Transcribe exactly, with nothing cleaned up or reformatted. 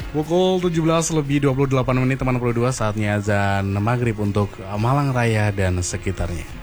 Pukul tujuh belas lebih dua puluh delapan menit teman puluh dua, saatnya azan maghrib untuk Malang Raya dan sekitarnya.